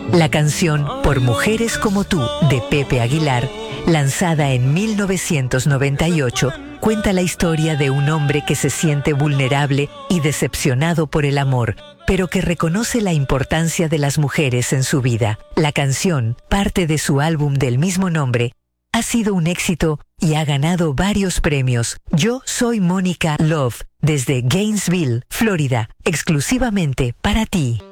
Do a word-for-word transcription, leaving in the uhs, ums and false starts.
La canción Por Mujeres Como Tú, de Pepe Aguilar, lanzada en mil novecientos noventa y ocho, cuenta la historia de un hombre que se siente vulnerable y decepcionado por el amor, pero que reconoce la importancia de las mujeres en su vida. La canción, parte de su álbum del mismo nombre, ha sido un éxito y ha ganado varios premios. Yo soy Mónica Love, desde Gainesville, Florida, exclusivamente para ti.